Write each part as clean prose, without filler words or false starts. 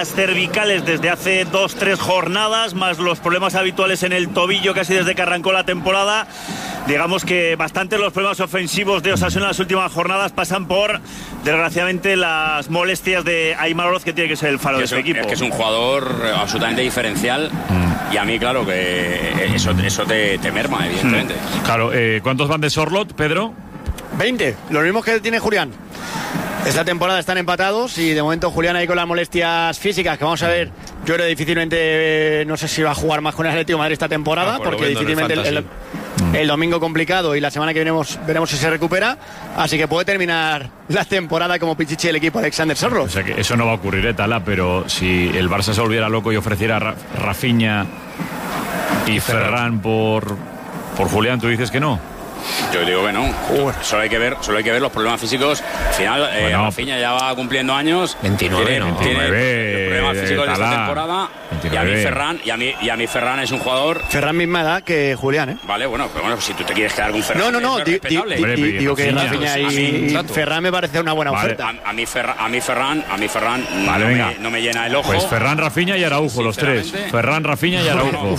molestias cervicales desde hace 2-3 jornadas, más los problemas habituales en el tobillo casi desde que arrancó la temporada. Digamos que bastante los problemas ofensivos de Osasuna en las últimas jornadas pasan por, desgraciadamente, las molestias de Aimar Oroz, que tiene que ser el faro de este equipo. Es que es un jugador absolutamente diferencial y a mí, claro, que eso te merma, evidentemente. Claro, ¿cuántos van de Sorloth, Pedro? 20, los mismos que tiene Julián. Esta temporada están empatados y de momento Julián ahí con las molestias físicas, que vamos a ver, yo creo difícilmente, no sé si va a jugar más con el Atlético de Madrid esta temporada, porque difícilmente el domingo complicado y la semana que veremos si se recupera, así que puede terminar la temporada como pichichi el equipo Alexander Sorloth. O sea que eso no va a ocurrir, Tala, pero si el Barça se volviera loco y ofreciera a Rafinha y Ferran por Julián, ¿tú dices que no? Yo digo que no. Solo hay que ver los problemas físicos. Al final, Rafinha ya va cumpliendo años. 29, tiene problemas físicos de esta temporada. 29. Y a mí Ferran es un jugador. Ferran misma edad que Julián, ¿eh? Vale, bueno, pero bueno, si tú te quieres quedar con Ferran. No, digo que Rafinha y Ferran me parece una buena oferta. A mí Ferran vale, no me llena el ojo. Pues Ferran, Rafinha y Araujo, los tres. Ferran, Rafinha y Araujo.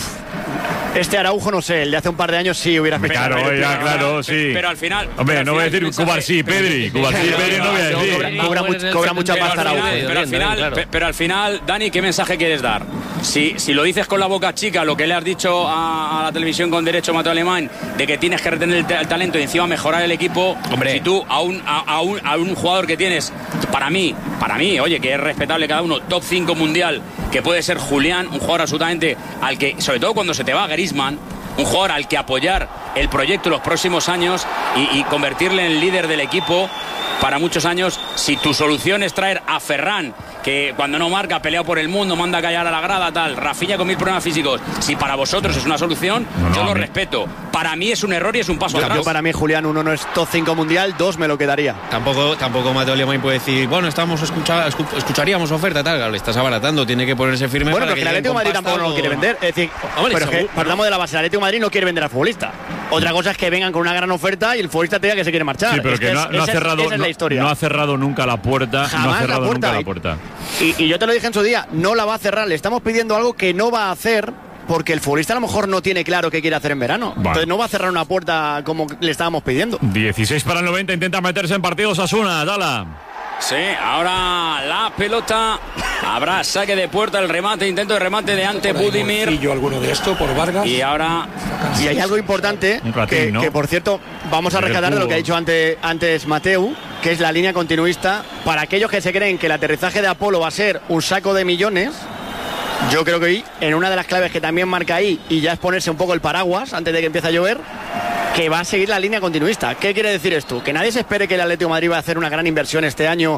Este Araujo, no sé, el de hace un par de años sí hubiera Claro, sí. Pero al final. Hombre, no voy a decir Cubarsí, Pedri. Cubarsí, Pedri no voy a decir. Cobra mucha pasta Araujo. Pero al final, Dani, ¿qué mensaje quieres dar? Si lo dices con la boca chica, lo que le has dicho a la televisión con derecho, Mateo Alemán, de que tienes que retener el talento y encima mejorar el equipo, si tú a un jugador que tienes, para mí, oye, que es respetable cada uno, top 5 mundial, que puede ser Julián, un jugador absolutamente al que, sobre todo cuando se te va Griezmann, un jugador al que apoyar el proyecto los próximos años y convertirle en líder del equipo para muchos años. Si tu solución es traer a Ferran, que cuando no marca, pelea por el mundo, manda a callar a la grada, tal, Rafinha con 1000 problemas físicos, si para vosotros es una solución, yo lo respeto. Para mí es un error y es un paso atrás. Para mí, Julián, 1 no es top 5 mundial, 2 me lo quedaría. Tampoco Mateo Alemán puede decir, bueno, escucharíamos oferta, tal, le estás abaratando, tiene que ponerse firme. Bueno, pero que el Atlético de Madrid tampoco no lo quiere vender. Es decir, pero es que hablamos de la base, el Atlético de Madrid no quiere vender al futbolista. Otra cosa es que vengan con una gran oferta y el futbolista te diga que se quiere marchar. Sí, pero que no ha cerrado, esa es la historia. No ha cerrado nunca la puerta. Jamás no ha cerrado nunca la puerta. Y yo te lo dije en su día, no la va a cerrar. Le estamos pidiendo algo que no va a hacer porque el futbolista a lo mejor no tiene claro qué quiere hacer en verano. Vale. Entonces no va a cerrar una puerta como le estábamos pidiendo. 16 para el 90, intenta meterse en partidos Osasuna, Dala. Sí, ahora la pelota. Habrá saque de puerta, el remate, intento de remate de Ante Budimir. Y yo alguno de esto por Vargas. Y ahora. Y hay algo importante que por cierto, vamos a rescatar de lo que ha dicho antes Mateu, que es la línea continuista. Para aquellos que se creen que el aterrizaje de Apolo va a ser un saco de millones, yo creo que hoy, en una de las claves que también marca ahí, y ya es ponerse un poco el paraguas antes de que empiece a llover, que va a seguir la línea continuista. ¿Qué quiere decir esto? Que nadie se espere que el Atlético de Madrid va a hacer una gran inversión este año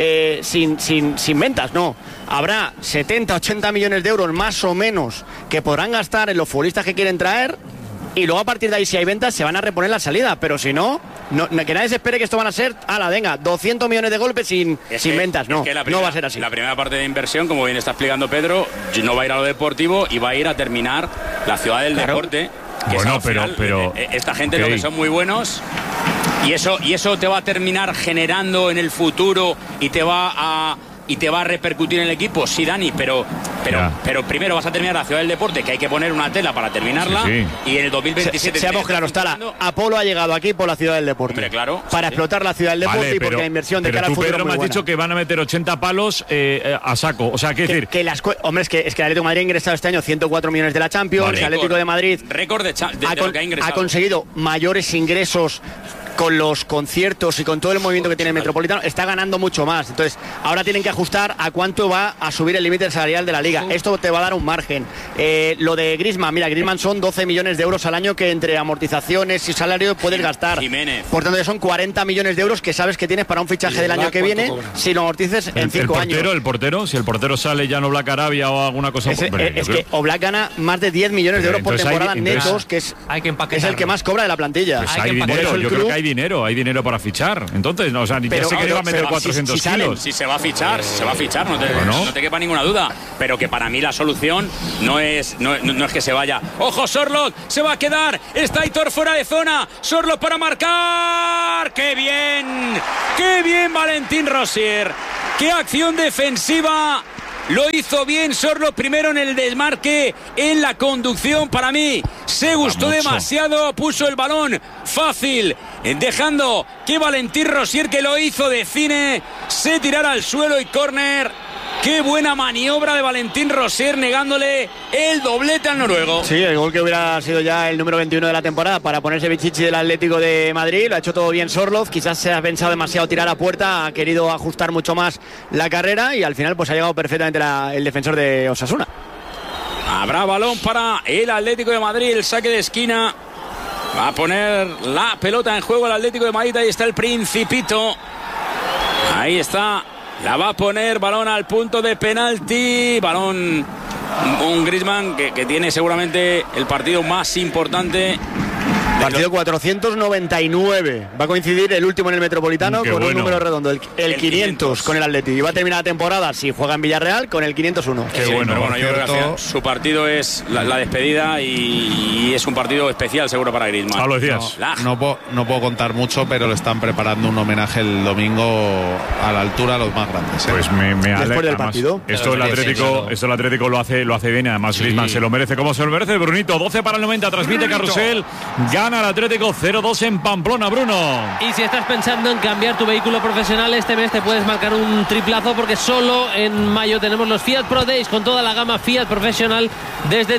sin ventas, no. Habrá 70, 80 millones de euros más o menos que podrán gastar en los futbolistas que quieren traer, y luego a partir de ahí, si hay ventas, se van a reponer la salida, pero si no, que nadie se espere que esto van a ser, venga, 200 millones de golpes sin ventas, no va a ser así. La primera parte de inversión, como bien está explicando Pedro, no va a ir a lo deportivo y va a ir a terminar la ciudad del deporte. Bueno, pero esta gente lo que son muy buenos y eso te va a terminar generando en el futuro y te va a repercutir en el equipo, sí, Dani, pero primero vas a terminar la ciudad del deporte, que hay que poner una tela para terminarla, sí. Y en el 2027... Seamos claros, Tala, Apolo ha llegado aquí por la ciudad del deporte. Hombre, claro. Para explotar la ciudad del deporte, y porque la inversión de cara al futuro Pedro, me has dicho que van a meter 80 palos a saco, o sea, ¿qué decir? Hombre, es que el Atlético de Madrid ha ingresado este año 104 millones de la Champions, el Atlético de Madrid récord de lo que ha ingresado. Ha conseguido mayores ingresos con los conciertos y con todo el movimiento que tiene el Metropolitano, está ganando mucho más. Entonces, ahora tienen que ajustar a cuánto va a subir el límite salarial de la Liga. Esto te va a dar un margen. Lo de Griezmann, Griezmann son 12 millones de euros al año que entre amortizaciones y salario puedes gastar. Jiménez. Por tanto, son 40 millones de euros que sabes que tienes para un fichaje del año que viene si lo amortices en 5 años. El portero, si el portero sale ya no Oblak Arabia o alguna cosa... Es que Oblak gana más de 10 millones de euros por temporada netos, que es el que más cobra de la plantilla. Pues hay dinero, yo creo que hay dinero para fichar. Entonces, ya sé que le va a meter 400 kilos. Si se va a fichar, no te quepa ninguna duda. Pero que para mí la solución no es que se vaya. ¡Ojo, Sorloth! ¡Se va a quedar! ¡Está Aitor fuera de zona! ¡Sorloth para marcar! ¡Qué bien! ¡Qué bien, Valentín Rosier! ¡Qué acción defensiva Lo hizo bien Sorloth primero en el desmarque, en la conducción. Para mí se gustó demasiado, puso el balón fácil, dejando que Valentín Rosier, que lo hizo de cine, se tirara al suelo y córner. Qué buena maniobra de Valentín Rosier, negándole el doblete al noruego. Sí, el gol que hubiera sido ya el número 21 de la temporada para ponerse Pichichi del Atlético de Madrid. Lo ha hecho todo bien Sorloth. Quizás se ha pensado demasiado tirar a puerta, ha querido ajustar mucho más la carrera y al final pues ha llegado perfectamente el defensor de Osasuna. Habrá balón para el Atlético de Madrid, el saque de esquina. Va a poner la pelota en juego el Atlético de Madrid. Ahí está el Principito. Ahí está. La va a poner, balón al punto de penalti. Balón, un Griezmann que tiene seguramente el partido más importante. Partido 499. Va a coincidir el último en el Metropolitano con un número redondo, el 500 con el Atleti. Y va a terminar la temporada, si juega en Villarreal, con el 501. Qué bueno. Pero yo creo que su partido es la despedida y es un partido especial seguro para Griezmann. Pablo, decías. No puedo contar mucho, pero le están preparando un homenaje el domingo a la altura de los más grandes. Pues me alegra. Después del partido. Esto el Atlético lo hace bien. Además, Griezmann se lo merece. ¿Cómo se lo merece? Brunito, 12 para el 90. Transmite Carrusel. Gana el Atlético 0-2 en Pamplona, Bruno. Y si estás pensando en cambiar tu vehículo profesional, este mes te puedes marcar un triplazo, porque solo en mayo tenemos los Fiat Pro Days con toda la gama Fiat Professional desde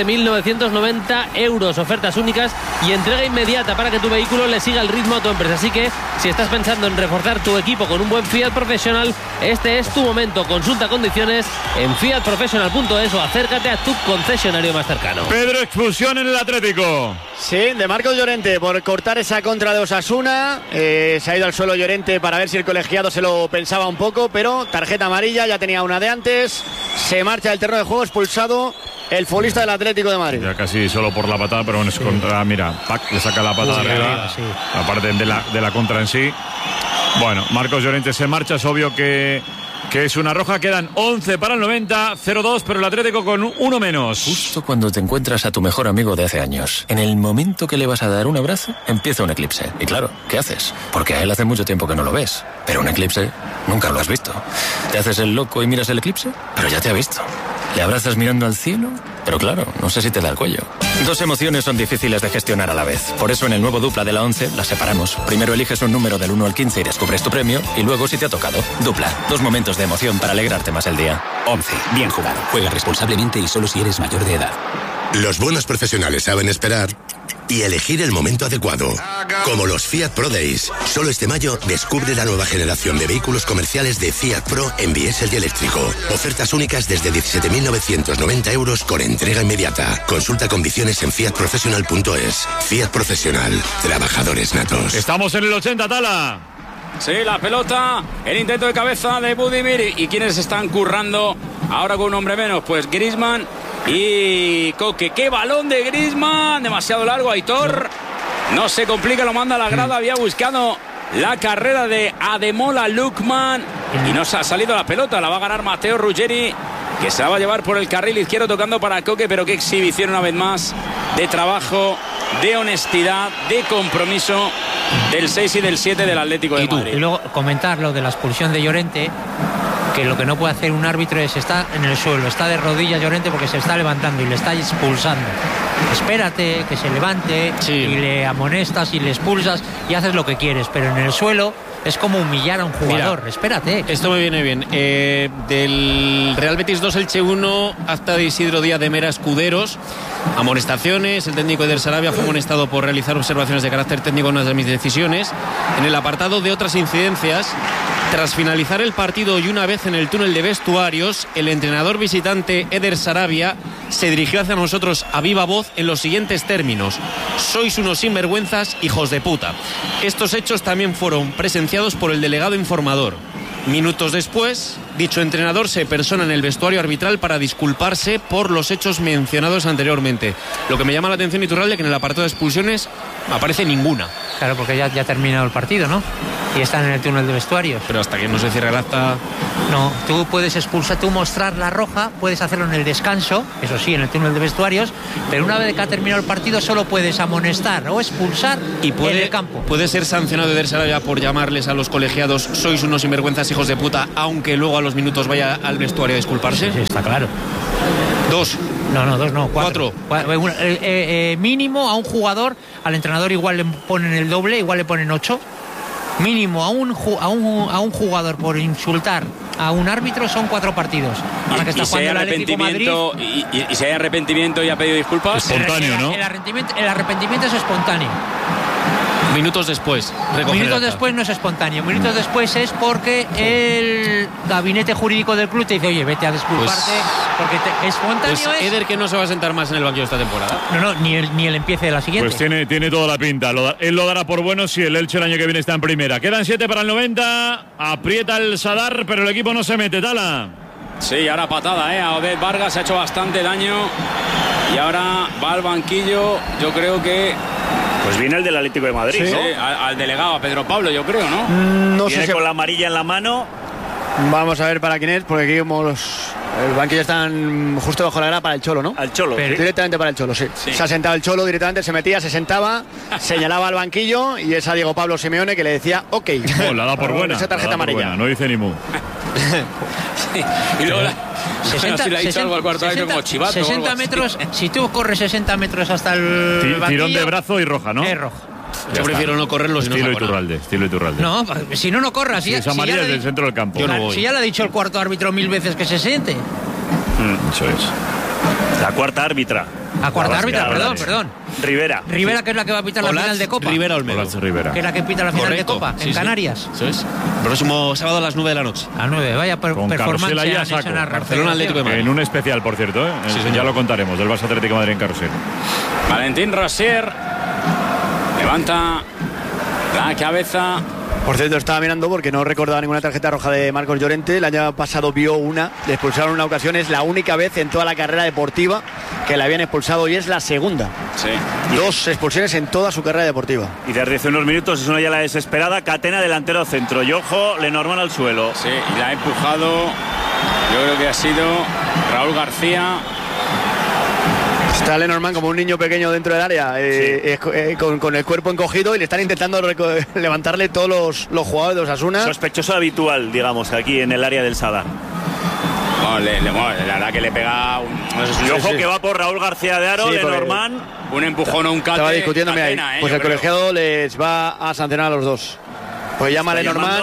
17.990 euros. Ofertas únicas y entrega inmediata para que tu vehículo le siga el ritmo a tu empresa. Así que si estás pensando en reforzar tu equipo con un buen Fiat Professional, este es tu momento. Consulta condiciones en fiatprofessional.es o acércate a tu concesionario más cercano. Pedro, expulsión en el Atlético. Sí, de Marcos Llorente por cortar esa contra de Osasuna. Se ha ido al suelo Llorente para ver si el colegiado se lo pensaba un poco, pero tarjeta amarilla, ya tenía una de antes. Se marcha del terreno de juego, expulsado el futbolista del Atlético de Madrid. Ya casi solo por la patada, pero es contra, mira, Pac le saca la patada arriba, aparte de la contra en sí. Bueno, Marcos Llorente se marcha, es obvio que es una roja. Quedan 11 para el 90, 0-2, pero el Atlético con uno menos. Justo cuando te encuentras a tu mejor amigo de hace años, en el momento que le vas a dar un abrazo, empieza un eclipse. Y claro, ¿qué haces? Porque a él hace mucho tiempo que no lo ves. Pero un eclipse nunca lo has visto. Te haces el loco y miras el eclipse, pero ya te ha visto. Le abrazas mirando al cielo, pero claro, no sé si te da el cuello. Dos emociones son difíciles de gestionar a la vez. Por eso en el nuevo Dupla de la 11 las separamos. Primero eliges un número del 1 al 15 y descubres tu premio. Y luego, si te ha tocado, Dupla. Dos momentos de emoción para alegrarte más el día. 11. Bien jugado. Juega responsablemente y solo si eres mayor de edad. Los buenos profesionales saben esperar y elegir el momento adecuado. Como los Fiat Pro Days. Solo este mayo descubre la nueva generación de vehículos comerciales de Fiat Pro en diésel y eléctrico. Ofertas únicas desde 17.990 euros con entrega inmediata. Consulta condiciones en fiatprofessional.es. Fiat Professional. Trabajadores natos. Estamos en el 80, Tala. Sí, la pelota, el intento de cabeza de Budimir. ¿Y quiénes están currando ahora con un hombre menos? Pues Griezmann y Coque. ¡Qué balón de Griezmann! Demasiado largo, Aitor. No se complica, lo manda a la grada. Había buscado la carrera de Ademola Lookman y no se ha salido la pelota. La va a ganar Matteo Ruggeri, que se la va a llevar por el carril izquierdo tocando para Coque. Pero qué exhibición una vez más de trabajo, de honestidad, de compromiso del 6 y del 7 del Atlético de Madrid. Y luego comentar lo de la expulsión de Llorente, que lo que no puede hacer un árbitro es estar en el suelo, está de rodillas Llorente porque se está levantando y le está expulsando. Espérate que se levante y le amonestas y le expulsas y haces lo que quieres, pero en el suelo es como humillar a un jugador. Mira, espérate. Esto me viene bien. Del Real Betis 2, Elche 1, acta de Isidro Díaz de Mera Escuderos. Amonestaciones. El técnico Eder Sarabia fue amonestado por realizar observaciones de carácter técnico en una de mis decisiones. En el apartado de otras incidencias, tras finalizar el partido y una vez en el túnel de vestuarios, el entrenador visitante Eder Sarabia se dirigió hacia nosotros a viva voz en los siguientes términos: sois unos sinvergüenzas, hijos de puta. Estos hechos también fueron presenciados por el delegado informador. Minutos después, dicho entrenador se persona en el vestuario arbitral para disculparse por los hechos mencionados anteriormente. Lo que me llama la atención, Iturralde, que en el apartado de expulsiones aparece ninguna. Claro, porque ya ha terminado el partido, ¿no? y están en el túnel de vestuarios. Pero hasta que no se cierre el acta... No, tú puedes expulsar, tú mostrar la roja, puedes hacerlo en el descanso, eso sí, en el túnel de vestuarios, pero una vez que ha terminado el partido solo puedes amonestar o expulsar en el campo. Puede ser sancionado Eder Sarabia por llamarles a los colegiados sois unos sinvergüenzas hijos de puta, aunque luego a los minutos vaya al vestuario a disculparse. Sí, está claro. 2. No, 2 no, 4. Mínimo a un jugador, al entrenador igual le ponen el doble, igual le ponen 8. Mínimo a un jugador por insultar a un árbitro son 4 partidos. Ahora que está jugando el Atlético de Madrid. Y si hay arrepentimiento y ha pedido disculpas. Espontáneo, ¿no? El arrepentimiento es espontáneo. Minutos después. Minutos después no es espontáneo. Minutos después es porque el gabinete jurídico del club te dice, oye, vete a disculparte, porque espontáneo pues es... Eder, que no se va a sentar más en el banquillo esta temporada. No, ni el empiece de la siguiente. Pues tiene toda la pinta. Él lo dará por bueno si el Elche el año que viene está en primera. Quedan 7 para el 90. Aprieta el Sadar, pero el equipo no se mete. Tala. Sí, ahora patada, a Obed Vargas se ha hecho bastante daño. Y ahora va al banquillo, yo creo que... Pues viene el del Atlético de Madrid, sí, ¿no? Al delegado, a Pedro Pablo, yo creo, ¿no? No viene sé si... con la amarilla en la mano. Vamos a ver para quién es, porque aquí como el banquillo están justo bajo la grada para el Cholo, ¿no? Al Cholo. Directamente para el Cholo, sí. Se ha sentado el Cholo directamente, se metía, se sentaba, señalaba al banquillo y es a Diego Pablo Simeone que le decía, ok. La da por buena. Esa tarjeta amarilla. No dice ni mu. Sí. Y luego si le ha dicho algo al cuarto árbitro como chivato. 60 metros, si tú corres 60 metros hasta el banquillo, tirón de brazo y roja, ¿no? Es roja. Yo prefiero no correrlo si estilo Iturralde. No, si no corras. Si es amarilla desde el centro del campo. Yo no voy. Si ya le ha dicho el cuarto árbitro 1000 veces que se siente. Eso es. La cuarta árbitra. La cuarta árbitra, perdón. Rivera, que es la que va a pitar la final de Copa. Rivera Olmedo. Que es la que pita la final de Copa, en Canarias. Eso es. Próximo sábado a las 9 de la noche. A 9, vaya performance y han hecho en Barcelona Atlético de Madrid. En un especial, por cierto, ¿eh? Sí, ya lo contaremos, del Barça Atlético de Madrid en Carrusel. Valentín Rosier levanta la cabeza. Por cierto, estaba mirando porque no recordaba ninguna tarjeta roja de Marcos Llorente. El año pasado vio una, le expulsaron una ocasión. Es la única vez en toda la carrera deportiva que la habían expulsado y es la segunda. Sí. 2 expulsiones en toda su carrera deportiva. Y desde hace unos minutos es una ya la desesperada. Catena, delantero centro. Y ojo, Lenormand al suelo. Sí, y la ha empujado. Yo creo que ha sido Raúl García. Está Lenormand como un niño pequeño dentro del área, con el cuerpo encogido, y le están intentando levantarle todos los jugadores de Osasuna. Sospechoso habitual, digamos, aquí en el área del Sadar. No, la verdad que le pega y ojo que va por Raúl García de Aro, Lenormand. Un empujón o un cate. Estaba discutiéndome ahí. Pues el colegiado les va a sancionar a los dos. Pues llama a Lenormand.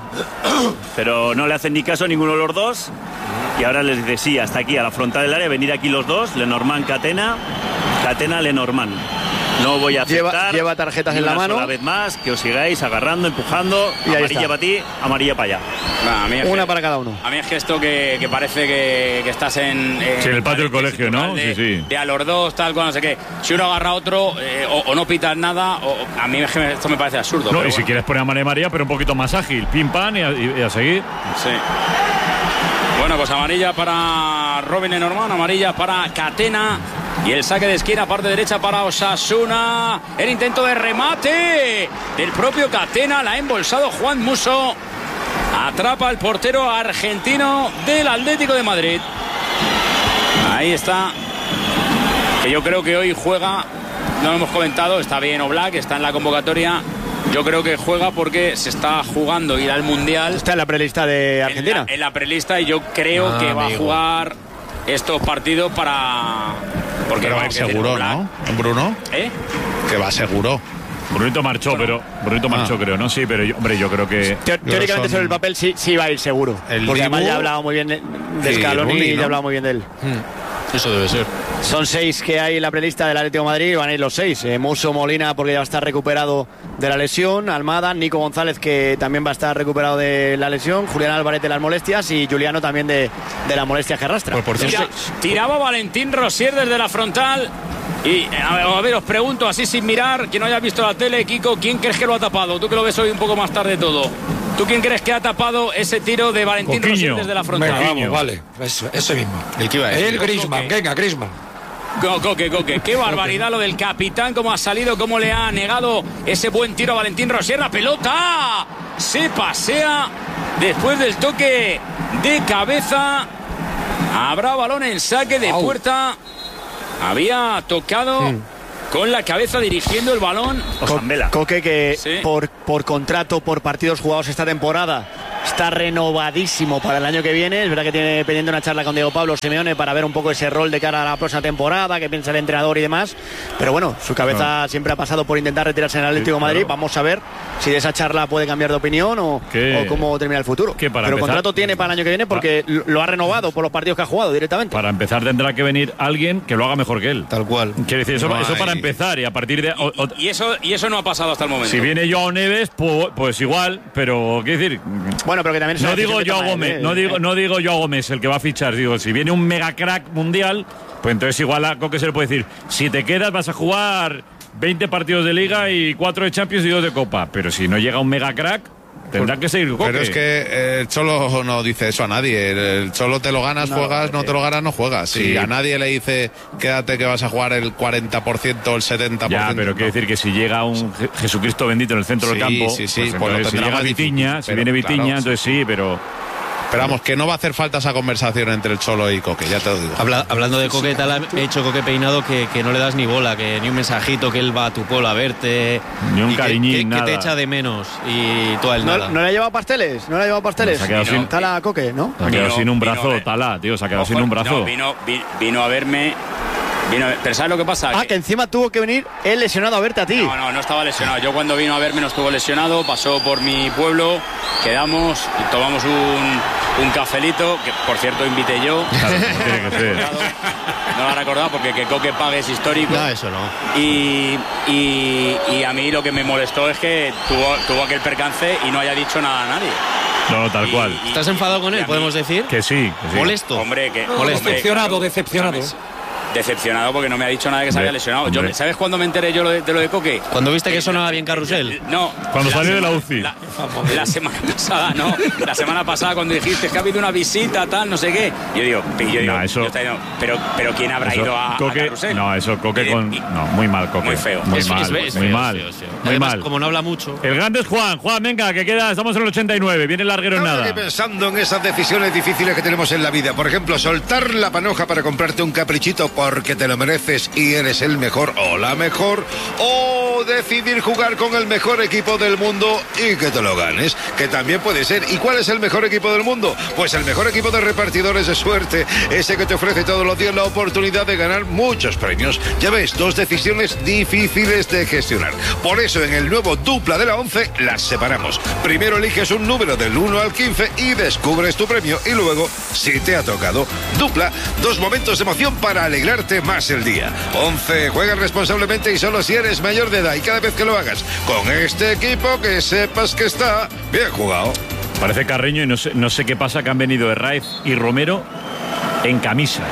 Pero no le hacen ni caso a ninguno de los dos. Y ahora les dice sí, hasta aquí, a la frontal del área, venir aquí los dos, Lenormand, Catena, Lenormand. No voy a aceptar. Lleva tarjetas en la mano. Una vez más, que os sigáis agarrando, empujando. Y amarilla para ti, amarilla para allá. Una para cada uno. A mí es que esto que parece que estás en el patio del colegio, ¿no? Sí. De a los dos, tal cual, no sé qué. Si uno agarra a otro, o no pitas nada, a mí es que esto me parece absurdo. No, y si quieres poner a María, pero un poquito más ágil. Pim, pam y a seguir. Sí. Bueno, pues amarilla para Robin Lenormand, amarilla para Catena. Y el saque de esquina, parte derecha para Osasuna. El intento de remate del propio Catena. La ha embolsado Juan Musso. Atrapa al portero argentino del Atlético de Madrid. Ahí está. Que yo creo que hoy juega. No lo hemos comentado. Está bien Oblak, está en la convocatoria. Yo creo que juega porque se está jugando ir al Mundial. Está en la prelista de Argentina. En la prelista, y yo creo que va a jugar estos partidos para... Porque va seguro, ¿no? Bruno. Que va seguro. Brunito marchó, creo, ¿no? Sí, pero yo creo que... Teóricamente sobre el papel sí va a ir seguro. Porque además ya ha hablado muy bien de Scaloni y ya ha hablado muy bien de él. Eso debe ser. Son 6 que hay en la prelista del Atlético de Madrid, van a ir los 6. Musso, Molina, porque ya va a estar recuperado de la lesión, Almada, Nico González, que también va a estar recuperado de la lesión, Julián Álvarez de las molestias y Juliano también de las molestias que arrastra. Tiraba Valentín Rosier desde la frontal. Y a ver, os pregunto así sin mirar, quien no haya visto la tele, Kiko, ¿quién crees que lo ha tapado? Tú que lo ves hoy un poco más tarde todo. ¿Tú quién crees que ha tapado ese tiro de Valentín Rosier desde la frontal? Vamos, vale, ese mismo. El que iba a decir. El Griezmann, venga, Griezmann. Coque, qué barbaridad lo del capitán, cómo ha salido, cómo le ha negado ese buen tiro a Valentín Rosier. La pelota se pasea después del toque de cabeza. Habrá balón en saque de puerta. Había tocado con la cabeza dirigiendo el balón. Coque, que sí, por contrato, por partidos jugados esta temporada, está renovadísimo para el año que viene. Es verdad que tiene pendiente una charla con Diego Pablo Simeone para ver un poco ese rol de cara a la próxima temporada, qué piensa el entrenador y demás. Pero bueno, su cabeza siempre ha pasado por intentar retirarse en el Atlético de Madrid. Vamos a ver si de esa charla puede cambiar de opinión o cómo termina el futuro. Pero empezar, contrato tiene para el año que viene porque lo ha renovado por los partidos que ha jugado directamente. Para empezar tendrá que venir alguien que lo haga mejor que él. Tal cual. Quiere decir, eso para empezar, y a partir de... Y eso no ha pasado hasta el momento. Si viene Joao Neves, pues igual, pero quiero decir... Bueno, pero que también... No digo Joao Gómez, no digo Joao Gómez el que va a fichar, digo, si viene un mega crack mundial, pues entonces igual a Coque se le puede decir, si te quedas vas a jugar 20 partidos de Liga y 4 de Champions y 2 de Copa, pero si no llega un mega crack, tendrá que seguir Coque. Pero es que el Cholo no dice eso a nadie. El Cholo te lo ganas, juegas, no te lo ganas, no juegas. Si a nadie le dice, quédate que vas a jugar el 40%, el 70%. Ya, pero quiere decir que si llega un Jesucristo bendito en el centro del campo, pues si llega Vitinha, si viene Vitinha, entonces sí, pero vamos, que no va a hacer falta esa conversación entre el Cholo y Coque, ya te lo digo. Hablando de Coque, tal ha hecho Coque Peinado que no le das ni bola, que ni un mensajito, que él va a tu pueblo a verte, ni un cariñín, que te echa de menos y todo el nada. ¿No le ha llevado pasteles? ¿No le ha llevado pasteles? Se ha quedado sin Tala Coque, ¿no? Se ha quedado sin un brazo, Tala, tío, se ha quedado sin un brazo. No, vino a verme. Pero ¿sabes lo que pasa? Que encima tuvo que venir él lesionado a verte a ti. No estaba lesionado. Yo cuando vino a verme no estuvo lesionado, pasó por mi pueblo, quedamos y tomamos un cafelito, que por cierto invité yo. Claro, tiene que ser. No lo ha recordado porque que Coque pague es histórico. No, eso no. Y a mí lo que me molestó es que tuvo aquel percance y no haya dicho nada a nadie. No, tal cual. ¿Estás enfadado con él, podemos decir? Que sí. ¿Molesto? Hombre, Decepcionado porque no me ha dicho nada de que se haya lesionado. ¿Sabes cuándo me enteré yo de lo de Coque? Cuando viste que sonaba bien Carrusel. No. Cuando salió de la UCI. La semana pasada, no. La semana pasada cuando dijiste que ha habido una visita, tal, no sé qué. Yo digo, pero ¿quién habrá ido a Carrusel? No, eso Coque muy mal Coque. Muy feo. Muy mal. Además, como no habla mucho. El grande es Juan, venga, que queda, estamos en el 89, viene el larguero en nada. Estoy pensando en esas decisiones difíciles que tenemos en la vida. Por ejemplo, soltar la panoja para comprarte un caprichito porque te lo mereces y eres el mejor o la mejor, o decidir jugar con el mejor equipo del mundo y que te lo ganes, que también puede ser. ¿Y cuál es el mejor equipo del mundo? Pues el mejor equipo de repartidores de suerte, ese que te ofrece todos los días la oportunidad de ganar muchos premios. Ya ves, 2 decisiones difíciles de gestionar. Por eso en el nuevo Dupla de la 11 las separamos. Primero eliges un número del 1 al 15 y descubres tu premio, y luego, si te ha tocado, Dupla, 2 momentos de emoción para alegrarte más el día. 11, juega responsablemente y solo si eres mayor de edad, y cada vez que lo hagas con este equipo, que sepas que está bien jugado. Parece Carreño y no sé qué pasa, que han venido Herraiz y Romero en camisa.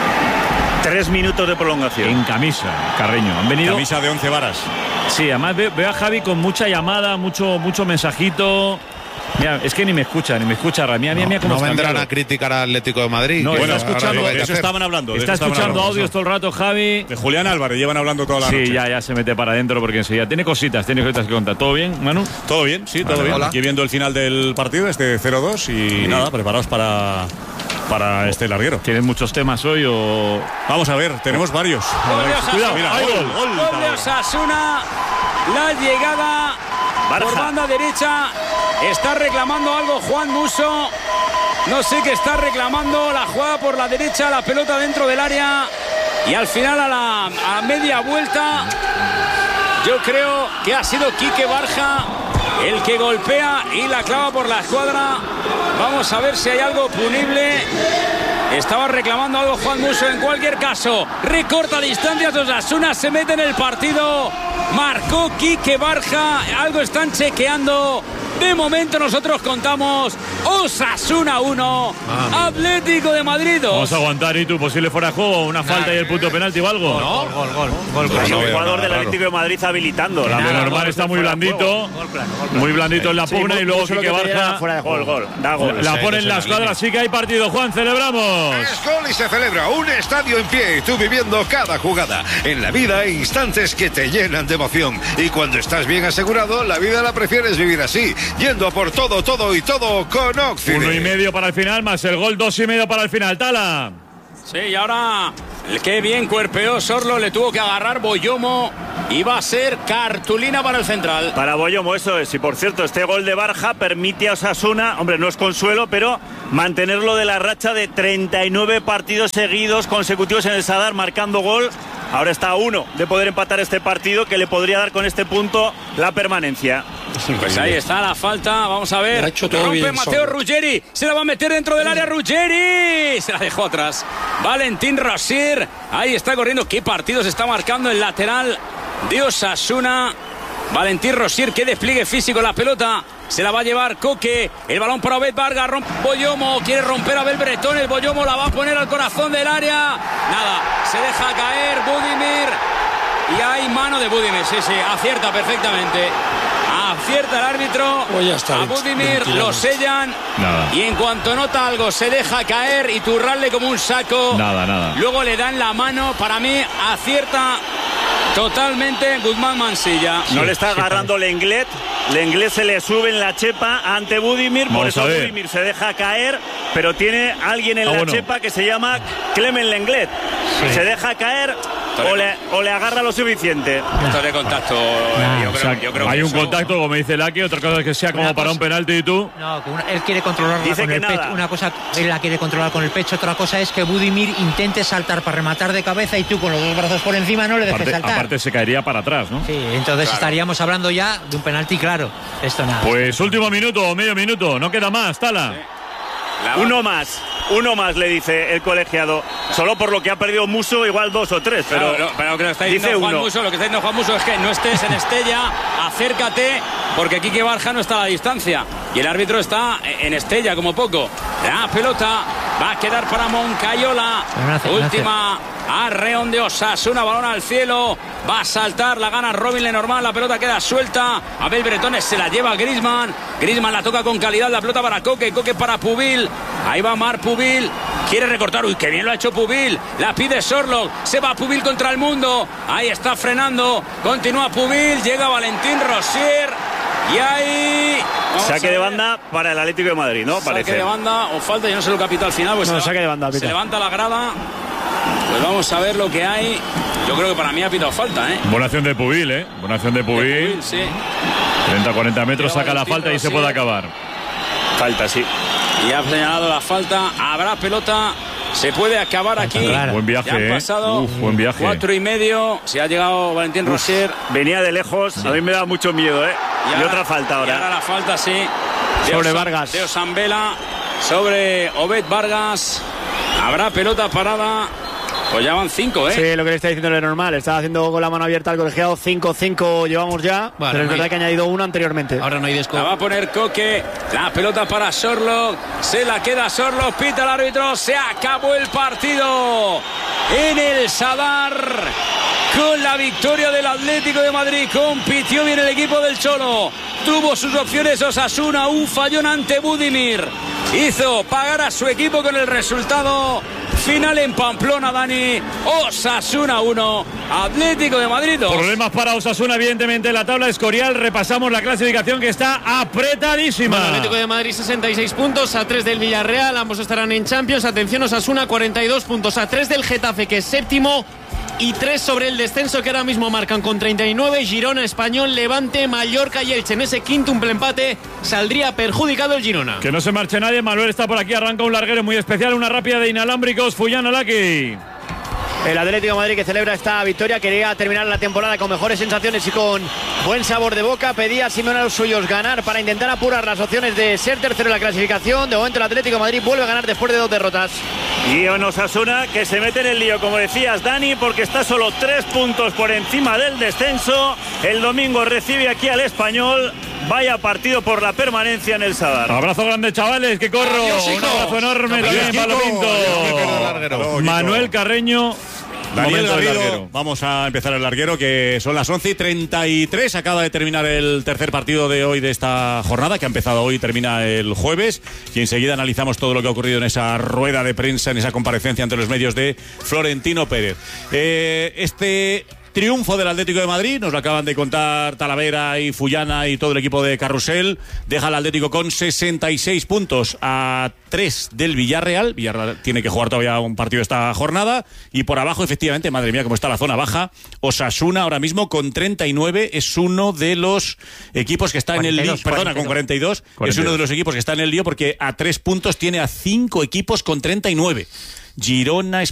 3 minutos de prolongación. En camisa, Carreño. Han venido. Camisa de 11 varas. Sí, además veo a Javi con mucha llamada, mucho mensajito. Mira, es que ni me escucha Mira, no vendrán a criticar al Atlético de Madrid. No, bueno, escuchando, de eso estaban hablando. Está escuchando audios todo el rato, Javi. De Julián Álvarez, llevan hablando toda la noche. Sí, ya se mete para adentro porque enseguida tiene cositas que contar. ¿Todo bien, Manu? Todo bien, sí, todo bien. Hola. Aquí viendo el final del partido, 0-2 y nada, preparados para este larguero. ¿Tienen muchos temas hoy o...? Vamos a ver, tenemos varios. Cuidado, mira, gol de Osasuna, la llegada por banda derecha. Está reclamando algo Juan Musso. No sé qué está reclamando. La jugada por la derecha, la pelota dentro del área. Y al final a la media vuelta, yo creo que ha sido Quique Barja el que golpea y la clava por la escuadra. Vamos a ver si hay algo punible. Estaba reclamando algo Juan Musso. En cualquier caso, recorta distancias. Osasuna se mete en el partido. Marcó Quique Barja. Algo están chequeando. De momento nosotros contamos Osasuna 1, Atlético de Madrid 2. Vamos a aguantar, y tú, posible fuera de juego, una falta y el punto penalti o algo. Gol. El jugador del Atlético de Madrid habilitando. La normal está muy blandito. Muy blandito en la pugna, y luego Quique Barja. Gol. Da gol. La pone en la escuadra, así que hay partido. Juan, celebramos. Es gol y se celebra. Un estadio en pie y tú viviendo cada jugada. En la vida hay instantes que te llenan de emoción. Y cuando estás bien asegurado, la vida la prefieres vivir así. yendo a por todo con Oxide. 1,5 para el final, más el gol 2,5 para el final. Tala. Sí, y ahora qué bien cuerpeó Sorlo, le tuvo que agarrar Boyomo y va a ser cartulina para el central. Para Boyomo, eso es. Y por cierto, este gol de Barja permite a Osasuna, hombre, no es consuelo, pero mantenerlo de la racha de 39 partidos seguidos consecutivos en el Sadar marcando gol. Ahora está a 1 de poder empatar este partido, que le podría dar con este punto la permanencia. Pues ahí está la falta, vamos a ver. Rompe Matteo Ruggeri, se la va a meter dentro del área Ruggeri, se la dejó atrás. Valentín Rosier, ahí está corriendo. Qué partido se está marcando el lateral de Osasuna. Valentín Rosier, qué despliegue físico, la pelota se la va a llevar Coque, el balón para Obed Vargas, rompe Boyomo, quiere romper a Abel Bretón, el Boyomo la va a poner al corazón del área, nada, se deja caer Budimir y hay mano de Budimir, sí, acierta perfectamente. Acierta el árbitro, a Budimir lo sellan. Nada. Y en cuanto nota algo se deja caer y turrarle como un saco. Nada. Luego le dan la mano, para mí acierta totalmente Guzmán Mansilla. No le está agarrando Lenglet. Lenglet se le sube en la chepa ante Budimir, por eso Budimir se deja caer, pero tiene alguien en la chepa que se llama Clement Lenglet. Sí. Se deja caer o le agarra lo suficiente. Esto de contacto. Yo creo hay que un contacto, como dice Laki, otra cosa es que sea como para un penalti y tú. No, que él quiere controlarla con el pecho. Una cosa, él la quiere controlar con el pecho, otra cosa es que Budimir intente saltar para rematar de cabeza y tú con los dos brazos por encima no le dejes saltar. Aparte se caería para atrás, ¿no? Sí, entonces estaríamos hablando ya de un penalti claro. Esto nada. Pues último minuto o medio minuto, no queda más, Tala. Sí. Uno más, le dice el colegiado. Solo por lo que ha perdido Muso, igual 2 o 3. Pero lo que está diciendo Juan Muso, es que no estés en Estella, acércate, porque Quique Barja no está a la distancia. Y el árbitro está en Estella, como poco. La pelota va a quedar para Moncayola. Última arreón de Osasuna, balón al cielo. Va a saltar, la gana Robin Lenormand, la pelota queda suelta. Abel Bretones se la lleva Griezmann. Griezmann la toca con calidad, la pelota para Coque para Pubil. Ahí va Marc Pubil, quiere recortar, uy, qué bien lo ha hecho Pubil. La pide Sorloth, se va Pubil contra el mundo. Ahí está frenando, continúa Pubil, llega Valentín Rosier. Y ahí saque de banda para el Atlético de Madrid, ¿no? Parece. Saque de banda o falta, yo no sé lo que ha pitado al final. Pues saque de banda. Se levanta la grada. Pues vamos a ver lo que hay. Yo creo que para mí ha pitado falta, ¿eh? Buena acción de Pubil, ¿eh? Buena acción de Pubil. Sí. 30-40 metros, saca la falta y se puede acabar. Falta, sí. Y ha señalado la falta. Habrá pelota. Se puede acabar aquí. Buen viaje, ya han pasado buen viaje. 4,5. Se ha llegado Valentín Rosier. Venía de lejos. Sí. A mí me da mucho miedo, ¿eh? Y otra falta ahora. Y ahora la falta, sí. Sobre Vargas. De Osambela. Sobre Obed Vargas. Habrá pelota parada. Pues ya van 5, ¿eh? Sí, lo que le está diciendo es normal. Estaba haciendo con la mano abierta al colegiado. 5-5 llevamos ya. Vale, pero es verdad que ha añadido uno anteriormente. Ahora no hay desco. La va a poner Coque. La pelota para Sorloth. Se la queda Sorloth. Pita el árbitro. Se acabó el partido en el Sadar. Con la victoria del Atlético de Madrid. Compitió bien el equipo del Cholo. Tuvo sus opciones Osasuna. Un fallón ante Budimir. Hizo pagar a su equipo con el resultado final en Pamplona, Dani. Osasuna 1, Atlético de Madrid 2. Problemas para Osasuna, evidentemente, en la tabla de Escorial. Repasamos la clasificación que está apretadísima. Bueno, Atlético de Madrid 66 puntos, a 3 del Villarreal. Ambos estarán en Champions. Atención, Osasuna 42 puntos, a 3 del Getafe, que es séptimo. Y 3 sobre el descenso, que ahora mismo marcan con 39 Girona, Español, Levante, Mallorca y Elche. En ese quíntuple empate saldría perjudicado el Girona. Que no se marche nadie. Manuel está por aquí, arranca un larguero muy especial, una rápida de inalámbricos. Fullana Laki. El Atlético de Madrid, que celebra esta victoria, quería terminar la temporada con mejores sensaciones y con buen sabor de boca. Pedía a Simeone a los suyos ganar para intentar apurar las opciones de ser tercero en la clasificación. De momento el Atlético de Madrid vuelve a ganar después de 2 derrotas. Y en Osasuna, que se mete en el lío, como decías, Dani, porque está solo 3 puntos por encima del descenso. El domingo recibe aquí al Español. Vaya partido por la permanencia en el Sadar. Abrazo grande, chavales, que corro. Adiós, un abrazo enorme también para Pinto. Manuel Carreño. Daniel Garrido, vamos a empezar el larguero, que son las 11:33. Acaba de terminar el tercer partido de hoy de esta jornada, que ha empezado hoy y termina el jueves. Y enseguida analizamos todo lo que ha ocurrido en esa rueda de prensa, en esa comparecencia ante los medios de Florentino Pérez. Este Triunfo del Atlético de Madrid, nos lo acaban de contar Talavera y Fullana y todo el equipo de Carrusel. Deja al Atlético con 66 puntos a 3 del Villarreal. Villarreal tiene que jugar todavía un partido esta jornada. Y por abajo, efectivamente, madre mía, cómo está la zona baja. Osasuna ahora mismo con 39 es uno de los equipos que está 42, en el lío. Perdona, con 42 es uno de los equipos que está en el lío porque a 3 puntos tiene a 5 equipos con 39. Girona,